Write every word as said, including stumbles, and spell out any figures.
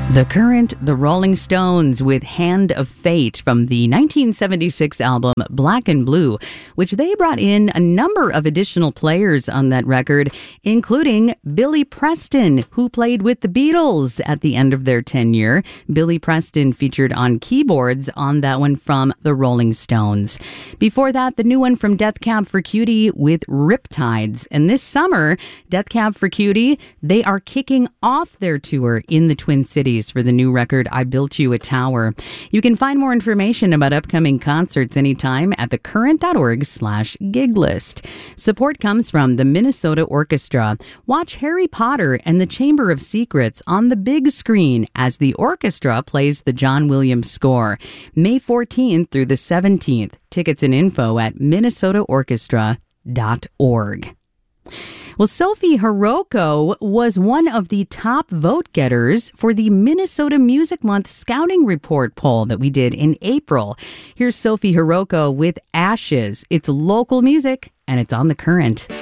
The Current, the Rolling Stones with Hand of Fate from the nineteen seventy-six album Black and Blue, which they brought in a number of additional players on that record, including Billy Preston, who played with the Beatles at the end of their tenure. Billy Preston featured on keyboards on that one from the Rolling Stones. Before that, the new one from Death Cab for Cutie with Riptides. And this summer, Death Cab for Cutie, they are kicking off their tour in the Twin Cities for the new record, I Built You a Tower. You can find more information about upcoming concerts anytime at thecurrent.org slash gig list. Support comes from the Minnesota Orchestra. Watch Harry Potter and the Chamber of Secrets on the big screen as the orchestra plays the John Williams score. May fourteenth through the seventeenth. Tickets and info at minnesota orchestra dot org. Well, Sophie Hiroko was one of the top vote getters for the Minnesota Music Month Scouting Report poll that we did in April. Here's Sophie Hiroko with Ashes. It's local music, and it's on The Current.